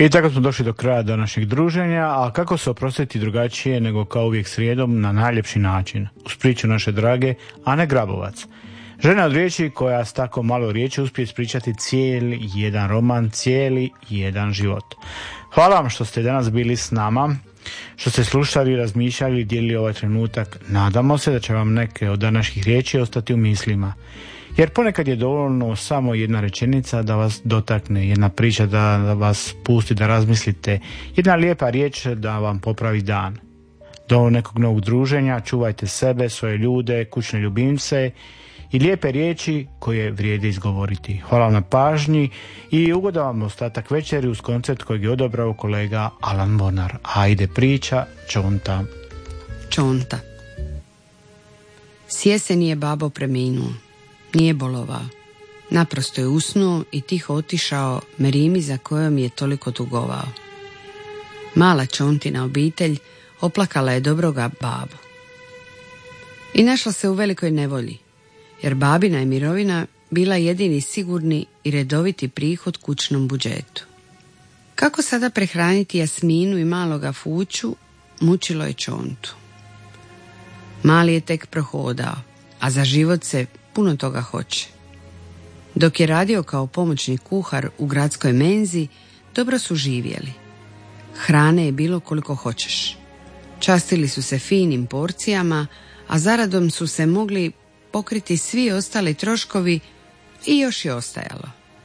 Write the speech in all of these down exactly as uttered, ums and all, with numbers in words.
I tako smo došli do kraja današnjeg druženja, a kako se oprostiti drugačije nego kao uvijek srijedom na najljepši način, uz priču naše drage Ane Grabovac. Žena od riječi koja s tako malo riječi uspije ispričati cijeli jedan roman, cijeli jedan život. Hvala vam što ste danas bili s nama, što ste slušali, razmišljali, dijelili ovaj trenutak. Nadamo se da će vam neke od današnjih riječi ostati u mislima. Jer ponekad je dovoljno samo jedna rečenica da vas dotakne, jedna priča da, da vas pusti da razmislite, jedna lijepa riječ da vam popravi dan. Do nekog novog druženja čuvajte sebe, svoje ljude, kućne ljubimce i lijepe riječi koje vrijedi izgovoriti. Hvala vam na pažnji i ugodan vam ostatak večeri uz koncert kojeg je odabrao kolega Alan Mornar. A ide priča Čonta. Čonta. S jeseni je babo preminuo. Nije bolovao. Naprosto je usnuo i tiho otišao Merimi za kojom je toliko tugovao. Mala Čontina obitelj oplakala je dobroga babu. I našla se u velikoj nevolji, jer babina je mirovina bila jedini sigurni i redoviti prihod kućnom budžetu. Kako sada prehraniti Jasminu i maloga Fuću, mučilo je Čontu. Mali je tek prohodao, a za život se puno toga hoće. Dok je radio kao pomoćni kuhar u gradskoj menzi, dobro su živjeli. Hrane je bilo koliko hoćeš. Častili su se finim porcijama, a zaradom su se mogli pokriti svi ostali troškovi i još je ostajalo.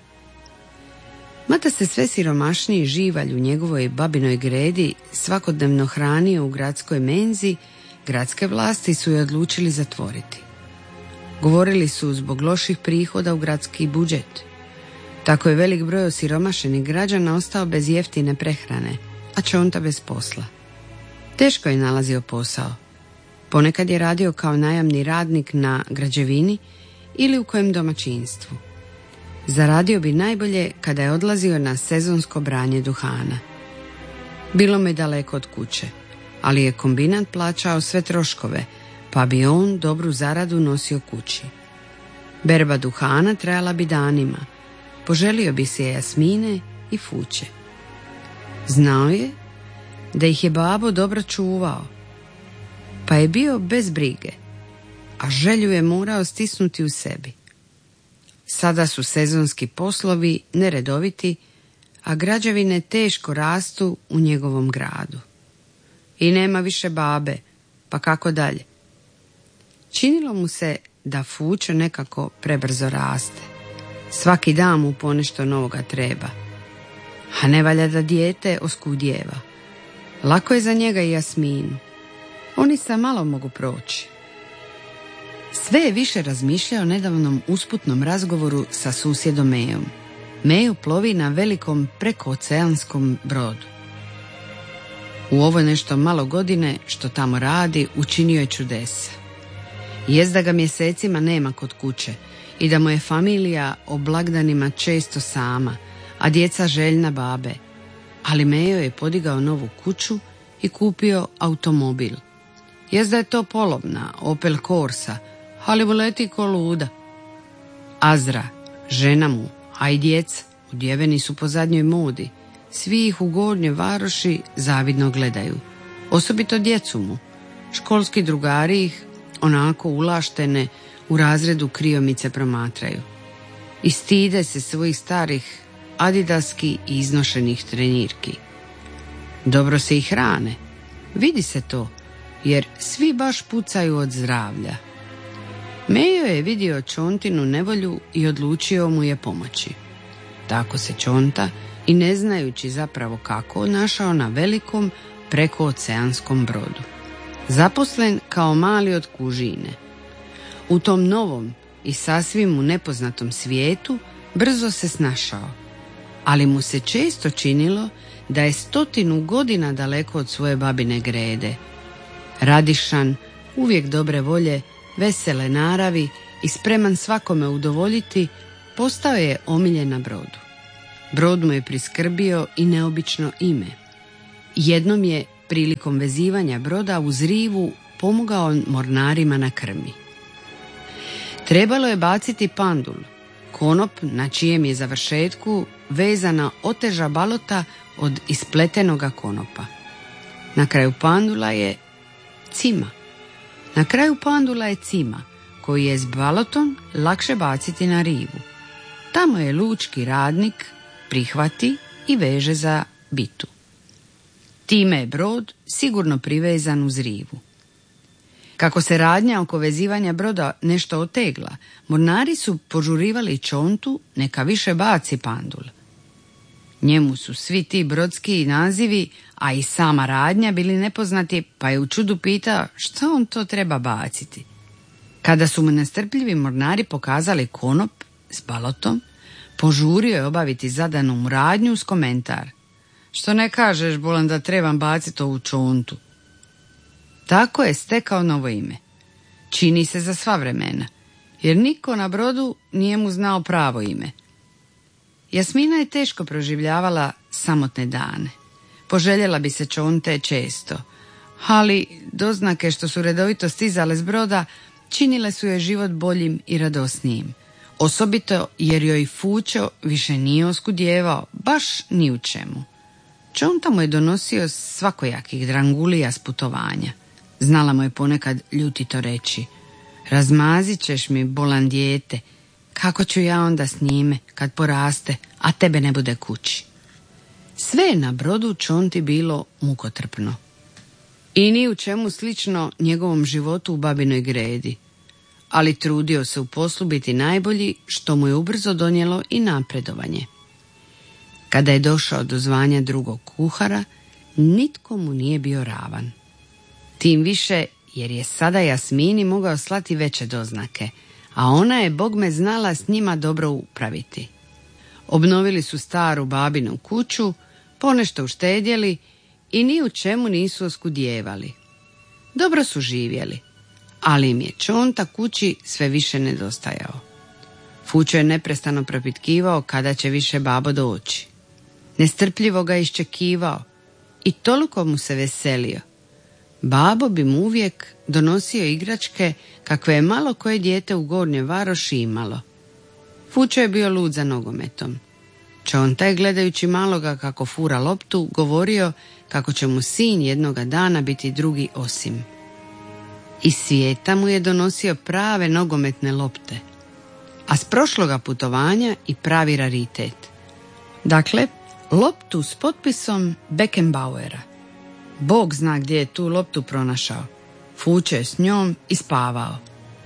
Mada se sve siromašniji živalj u njegovoj babinoj gredi svakodnevno hranio u gradskoj menzi, gradske vlasti su je odlučili zatvoriti. Govorili su zbog loših prihoda u gradski budžet. Tako je velik broj osiromašenih građana ostao bez jeftine prehrane, a Čonta bez posla. Teško je nalazio posao. Ponekad je radio kao najamni radnik na građevini ili u kojem domaćinstvu. Zaradio bi najbolje kada je odlazio na sezonsko branje duhana. Bilo mu je daleko od kuće, ali je kombinat plaćao sve troškove, pa bi on dobru zaradu nosio kući. Berba duhana trajala bi danima, poželio bi se Jasmine i Fuće. Znao je da ih je babo dobro čuvao, pa je bio bez brige, a želju je morao stisnuti u sebi. Sada su sezonski poslovi neredoviti, a građevine teško rastu u njegovom gradu. I nema više babe, pa kako dalje? Činilo mu se da Fućo nekako prebrzo raste. Svaki dan mu ponešto novoga treba. A ne valja da dijete oskudijeva. Lako je za njega i Jasminu. Oni sa malo mogu proći. Sve je više razmišljao o nedavnom usputnom razgovoru sa susjedom Mejom. Meju plovi na velikom prekooceanskom brodu. U ovo nešto malo godine što tamo radi učinio je čudesa. Jest da ga mjesecima nema kod kuće i da mu je familija o blagdanima često sama, a djeca željna babe. Ali Mejo je podigao novu kuću i kupio automobil. Jest da je to polovna Opel Corsa, ali mu leti ko luda. Azra, žena mu, a i djeca, odjeveni su po zadnjoj modi. Svi ih u Gornjoj Varoši zavidno gledaju. Osobito djecu mu. Školski drugari ih, onako ulaštene, u razredu kriomice promatraju. I stide se svojih starih adidaski i iznošenih trenirki. Dobro se ih hrane. Vidi se to, jer svi baš pucaju od zdravlja. Mejo je vidio Čontinu nevolju i odlučio mu je pomoći. Tako se Čonta, i ne znajući zapravo kako, našao na velikom prekooceanskom brodu. Zaposlen kao mali od kužine. U tom novom i sasvim mu nepoznatom svijetu brzo se snašao, ali mu se često činilo da je stotinu godina daleko od svoje babine grede. Radišan, uvijek dobre volje, vesele naravi i spreman svakome udovoljiti, postao je omiljen na brodu. Brod mu je priskrbio i neobično ime. Jednom je prilikom vezivanja broda uz rivu pomogao mornarima na krmi. Trebalo je baciti pandul, konop na čijem je završetku vezana oteža balota od ispletenoga konopa. Na kraju pandula je cima. Na kraju pandula je cima, koji je s balotom lakše baciti na rivu. Tamo je lučki radnik prihvati i veže za bitu. Time je brod sigurno privezan uz rivu. Kako se radnja oko vezivanja broda nešto otegla, mornari su požurivali čontu neka više baci pandul. Njemu su svi ti brodski nazivi, a i sama radnja bili nepoznati, pa je u čudu pitao šta on to treba baciti. Kada su mu nestrpljivi mornari pokazali konop s balotom, požurio je obaviti zadanu mu radnju uz komentar: što ne kažeš, bolan, da trebam baciti ovu čontu. Tako je stekao novo ime. Čini se za sva vremena, jer niko na brodu nije mu znao pravo ime. Jasmina je teško proživljavala samotne dane. Poželjela bi se čonte često, ali doznake što su redovito stizale s broda činile su joj život boljim i radosnijim. Osobito jer joj Fućo više nije oskudjevao, baš ni u čemu. Čonta mu je donosio svakojakih drangulija s putovanja. Znala mu je ponekad ljutito reći: razmazit ćeš mi, bolan dijete, kako ću ja onda s njime kad poraste, a tebe ne bude kući. Sve je na brodu čonti bilo mukotrpno. I ni u čemu slično njegovom životu u Babinoj Gredi, ali trudio se u poslu biti najbolji, što mu je ubrzo donijelo i napredovanje. Kada je došao do zvanja drugog kuhara, nitko mu nije bio ravan. Tim više jer je sada Jasmini mogao slati veće doznake, a ona je, bogme, znala s njima dobro upraviti. Obnovili su staru babinu kuću, ponešto uštedjeli i ni u čemu nisu oskudjevali. Dobro su živjeli, ali im je čonta kući sve više nedostajao. Fućo je neprestano propitkivao kada će više babo doći. Nestrpljivo ga iščekivao i toliko mu se veselio. Babo bi mu uvijek donosio igračke kakve je malo koje dijete u Gornjoj Varoši imalo. Fućo je bio lud za nogometom. Čonta je, gledajući maloga kako fura loptu, govorio kako će mu sin jednoga dana biti drugi Osim. Iz svijeta mu je donosio prave nogometne lopte, a s prošloga putovanja i pravi raritet. Dakle, loptu s potpisom Beckenbauera. Bog zna gdje je tu loptu pronašao. Fućo je s njom i spavao.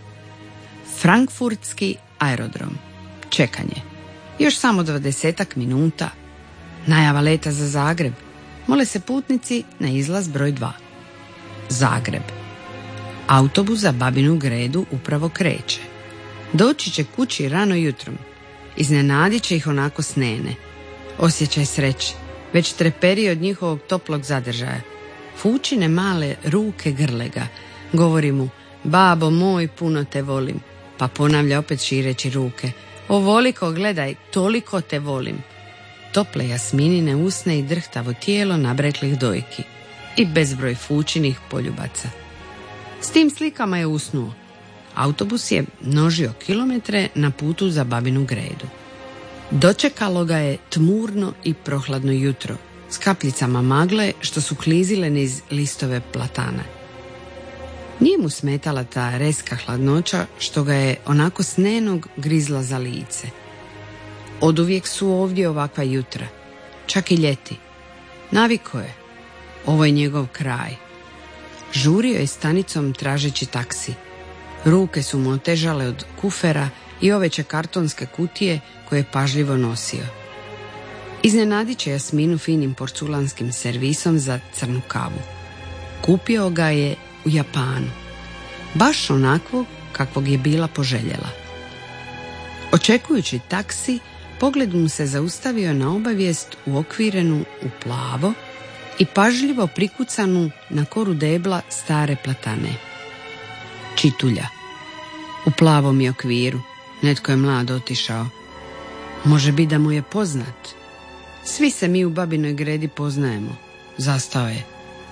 Frankfurtski aerodrom. Čekanje. Još samo dvadesetak minuta. Najava leta za Zagreb. Mole se putnici na izlaz broj dva. Zagreb. Autobus za Babinu Gredu upravo kreće. Doći će kući rano jutrom. Iznenadit će ih onako snene. Osjećaj sreće. Već treperi od njihovog toplog zadržaja. Fućine male ruke grle ga. Govori mu: babo moj, puno te volim. Pa ponavlja opet šireći ruke: ovoliko, gledaj, toliko te volim. Tople Jasminine usne i drhtavo tijelo nabreklih dojki. I bezbroj Fućinih poljubaca. S tim slikama je usnuo. Autobus je množio kilometre na putu za Babinu Gredu. Dočekalo ga je tmurno i prohladno jutro, s kapljicama magle što su klizile niz listove platana. Nije mu smetala ta reska hladnoća što ga je onako snenog grizla za lice. Oduvijek su ovdje ovakva jutra, čak i ljeti. Naviko je. Ovo je njegov kraj. Žurio je stanicom tražeći taksi. Ruke su mu otežale od kufera i oveće kartonske kutije koje je pažljivo nosio. Iznenadit će Jasminu finim porculanskim servisom za crnu kavu. Kupio ga je u Japanu, baš onakvog kakvog je bila poželjela. Očekujući taksi, pogled mu se zaustavio na obavijest uokvirenu u plavo i pažljivo prikucanu na koru debla stare platane. Čitulja. U plavom je okviru. Netko je mlad otišao. Može biti da mu je poznat. Svi se mi u Babinoj Gredi poznajemo. Zastao je.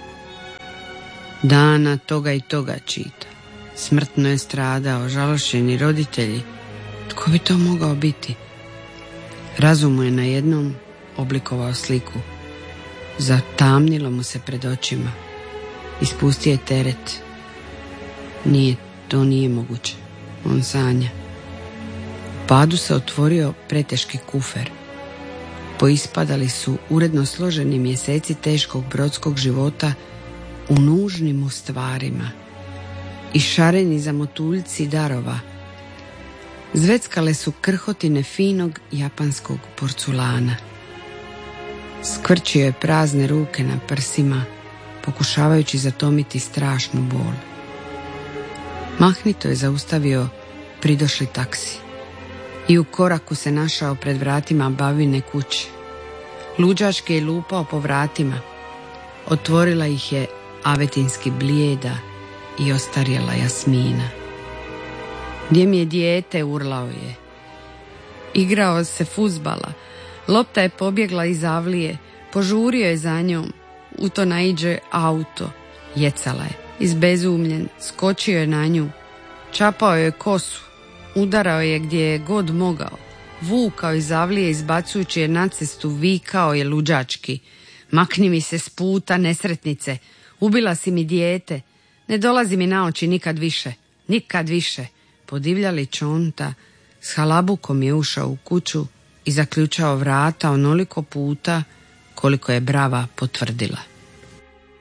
Dana toga i toga čita. Smrtno je stradao, žalošeni roditelji. Tko bi to mogao biti? Razum mu je na jednom oblikovao sliku. Zatamnilo mu se pred očima. Ispustio je teret. Nije, to nije moguće. On sanja. U padu se otvorio preteški kufer. Poispadali su uredno složeni mjeseci teškog brodskog života u nužnim mu stvarima. I šareni zamotuljci darova. Zveckale su krhotine finog japanskog porculana. Skvrčio je prazne ruke na prsima, pokušavajući zatomiti strašnu bol. Mahnito je zaustavio pridošli taksi i u koraku se našao pred vratima babine kuće. Luđački je lupao po vratima. Otvorila ih je avetinski blijeda i ostarjela Jasmina. Gdje mi je dijete, urlao je. Igrao se fuzbala. Lopta je pobjegla iz avlije. Požurio je za njom. U to naiđe auto. Jecala je. Izbezumljen. Skočio je na nju. Čapao je kosu. Udarao je gdje je god mogao. Vukao iz avlije izbacujući je na cestu. Vikao je luđački. Makni mi se s puta, nesretnice. Ubila si mi dijete. Ne dolazi mi na oči nikad više. Nikad više. Podivljali čonta, s halabukom je ušao u kuću i zaključao vrata onoliko puta koliko je brava potvrdila.